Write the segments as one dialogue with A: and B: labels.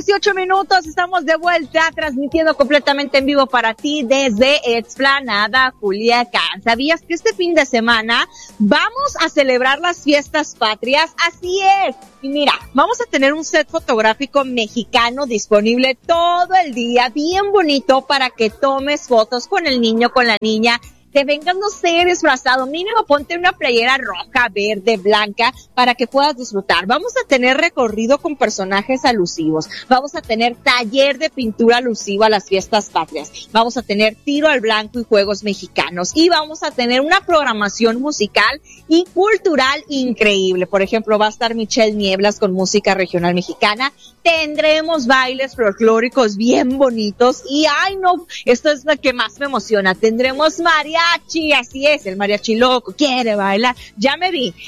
A: 18 minutos, estamos de vuelta transmitiendo completamente en vivo para ti desde Explanada Culiacán. ¿Sabías que este fin de semana vamos a celebrar las fiestas patrias? Así es. Y mira, vamos a tener un set fotográfico mexicano disponible todo el día, bien bonito, para que tomes fotos con el niño, con la niña. Te vengas, no sé, disfrazado, mínimo ponte una playera roja, verde, blanca, para que puedas disfrutar. Vamos a tener recorrido con personajes alusivos, vamos a tener taller de pintura alusiva a las fiestas patrias, vamos a tener tiro al blanco y juegos mexicanos, y vamos a tener una programación musical y cultural increíble. Por ejemplo, va a estar Michelle Nieblas con música regional mexicana, tendremos bailes folclóricos bien bonitos, y ay no, esto es lo que más me emociona, tendremos mariachi, así es, el mariachi loco, quiere bailar, ya me vi.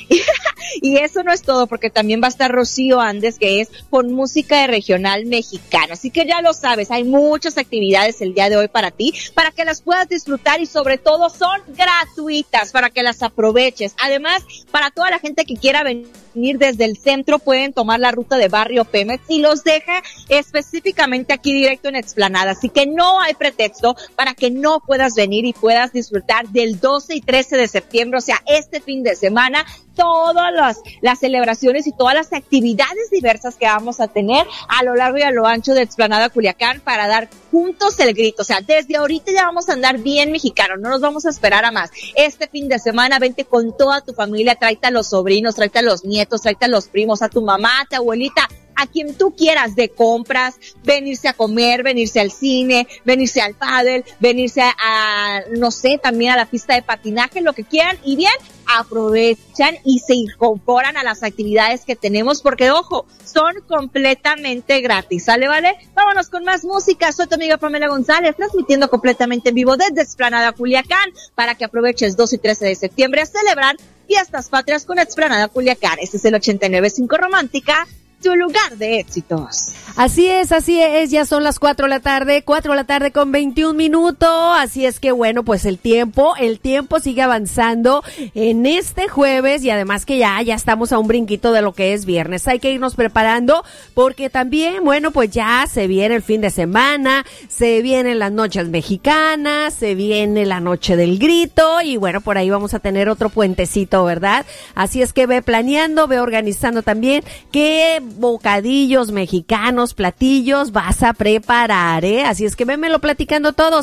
A: Y eso no es todo, porque también va a estar Rocío Andes, que es con música de regional mexicana. Así que ya lo sabes, hay muchas actividades el día de hoy para ti, para que las puedas disfrutar y sobre todo son gratuitas, para que las aproveches. Además, para toda la gente que quiera venir desde el centro, pueden tomar la ruta de Barrio Pemex y los deja específicamente aquí directo en Explanada. Así que no hay pretexto para que no puedas venir y puedas disfrutar del 12 y 13 de septiembre, o sea, este fin de semana, todas las celebraciones y todas las actividades diversas que vamos a tener a lo largo y a lo ancho de Explanada Culiacán para dar juntos el grito. O sea, desde ahorita ya vamos a andar bien mexicanos, no nos vamos a esperar a más. Este fin de semana vente con toda tu familia, tráete a los sobrinos, tráete a los nietos, tráete a los primos, a tu mamá, a tu abuelita, a quien tú quieras, de compras, venirse a comer, venirse al cine, venirse al pádel, venirse a, no sé, también a la pista de patinaje, lo que quieran, y bien, aprovechan y se incorporan a las actividades que tenemos, porque ojo, son completamente gratis, ¿sale, vale? Vámonos con más música. Soy tu amiga Pamela González, transmitiendo completamente en vivo desde Explanada Culiacán, para que aproveches 2 y 13 de septiembre a celebrar fiestas patrias con Explanada Culiacán. Este es el 89.5 Romántica, tu lugar de éxitos.
B: Así es, ya son las 4 de la tarde con 21 minutos, así es que bueno, pues el tiempo sigue avanzando en este jueves, y además que ya estamos a un brinquito de lo que es viernes. Hay que irnos preparando, porque también, bueno, pues ya se viene el fin de semana, se vienen las noches mexicanas, se viene la noche del grito, y bueno, por ahí vamos a tener otro puentecito, ¿verdad? Así es que ve planeando, ve organizando también qué bocadillos mexicanos, platillos vas a preparar, Así es que vémelo platicando todo,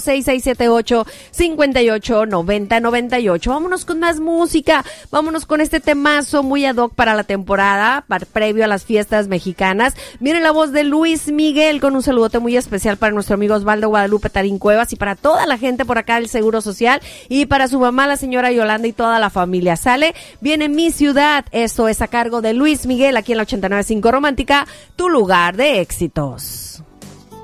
B: 6678-589098. Vámonos con más música, vámonos con este temazo muy ad hoc para la temporada, previo a las fiestas mexicanas. Miren la voz de Luis Miguel, con un saludote muy especial para nuestro amigo Osvaldo Guadalupe Tarín Cuevas, y para toda la gente por acá del Seguro Social, y para su mamá, la señora Yolanda, y toda la familia. Sale, viene Mi Ciudad, esto es a cargo de Luis Miguel, aquí en la 89.5 Romántica, tu lugar de éxitos.